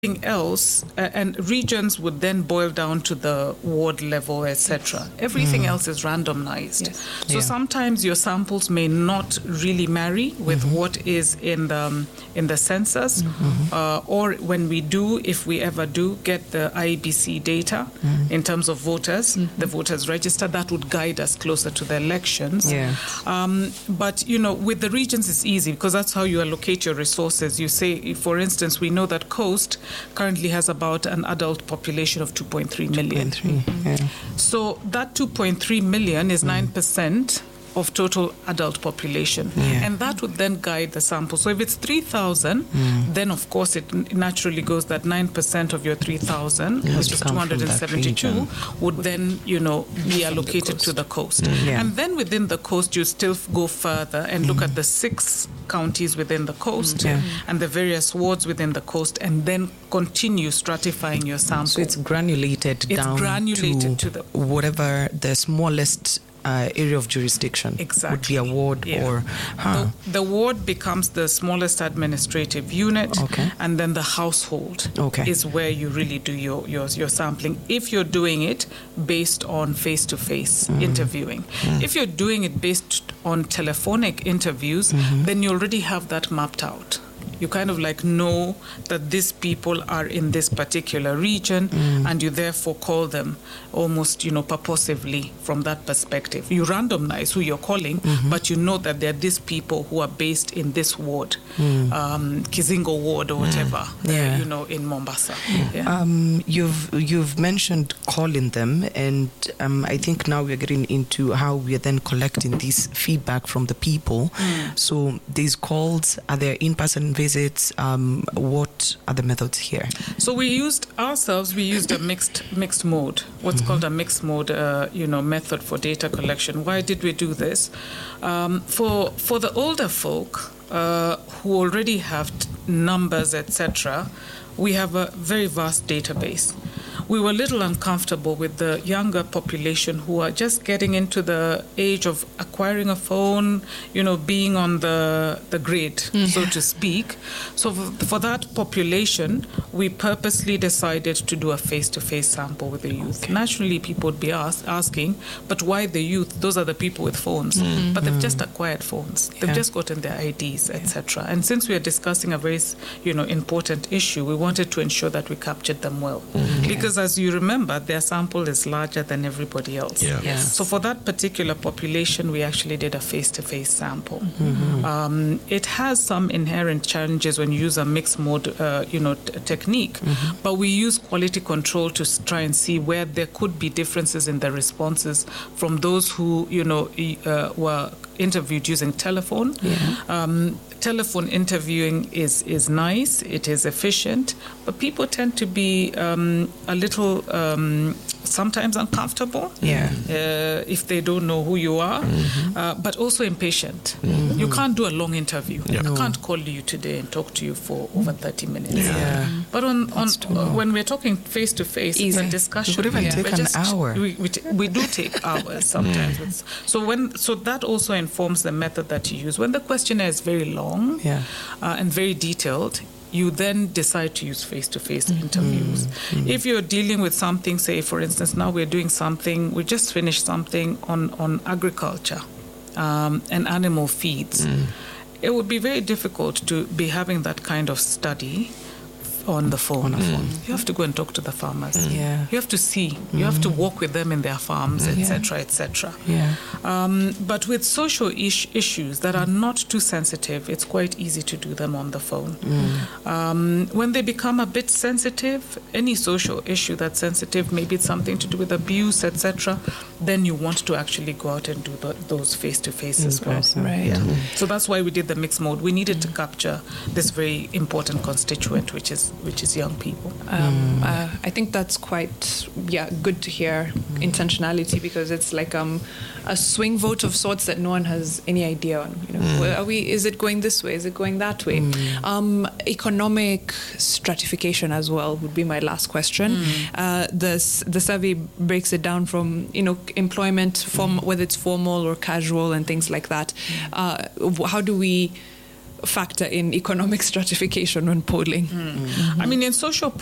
else, and regions would then boil down to the ward level, etc. Everything else is randomized. Yes. So sometimes your samples may not really marry with what is in the census, or when we do, if we ever do get the IEBC data in terms of voters, the voters register, that would guide us closer to the elections. Yeah. But with the regions it's easy because that's how you allocate your resources. You say, for instance, we know that Coast currently has about an adult population of 2.3 million. 2.3, yeah. So that 2.3 million is 9% of total adult population. Yeah. And that would then guide the sample. So if it's 3,000, then of course it naturally goes that 9% of your 3,000, which is come from that 272, region. would then, be allocated to the coast. Yeah. And then within the coast, you still go further and look at the 6 counties within the coast Yeah. and the various wards within the coast, and then continue stratifying your sample. So it's granulated It's down granulated to the- whatever the smallest area of jurisdiction would be a ward. Yeah. Or the ward becomes the smallest administrative unit, Okay. and then the household Okay. is where you really do your sampling. If you're doing it based on face-to-face interviewing, if you're doing it based on telephonic interviews, then you already have that mapped out. You kind of know that these people are in this particular region, and you therefore call them almost, purposively from that perspective. You randomize who you're calling, but you know that there are these people who are based in this ward, Kizingo ward or whatever, Yeah. in Mombasa. Yeah. You've mentioned calling them, and I think now we're getting into how we are then collecting this feedback from the people. So these calls, are there in-person visits? What are the methods here? So we used a mixed mode, what's called a mixed mode, method for data collection. Why did we do this? For the older folk who already have numbers, etc., we have a very vast database. We were a little uncomfortable with the younger population who are just getting into the age of acquiring a phone, being on the grid, so to speak. So for that population, we purposely decided to do a face-to-face sample with the youth. Okay. Naturally, people would be asking, but why the youth? Those are the people with phones. But they've just acquired phones. They've just gotten their IDs, etc. And since we are discussing a very, important issue, we wanted to ensure that we captured them well. Because as you remember, their sample is larger than everybody else. Yeah. Yes. So for that particular population, we actually did a face-to-face sample. It has some inherent challenges when you use a mixed mode, technique, but we use quality control to try and see where there could be differences in the responses from those who, were interviewed using telephone. Telephone interviewing is nice, it is efficient, but people tend to be a little sometimes uncomfortable if they don't know who you are, but also impatient. You can't do a long interview. Yeah. I can't call you today and talk to you for over 30 minutes. Yeah. But when we're talking face-to-face, it's a discussion. It would even take an hour. We do take hours sometimes. So that also informs the method that you use. When the questionnaire is very long and very detailed, you then decide to use face-to-face interviews. If you're dealing with something, say, for instance, now we just finished something on agriculture and animal feeds. It would be very difficult to be having that kind of study on the phone. You have to go and talk to the farmers. Yeah. You have to see. You have to walk with them in their farms, etc., etc. Yeah. But with social issues that are not too sensitive, it's quite easy to do them on the phone. When they become a bit sensitive, any social issue that's sensitive, maybe it's something to do with abuse, etc., then you want to actually go out and do those face-to-face as well. Right. Yeah. So that's why we did the mixed mode. We needed to capture this very important constituent, which is young people. I think that's quite good to hear intentionality, because it's like a swing vote of sorts that no one has any idea on. Is it going this way? Is it going that way? Economic stratification as well would be my last question. The survey breaks it down from employment, whether it's formal or casual and things like that. How do we factor in economic stratification when polling. I mean, in social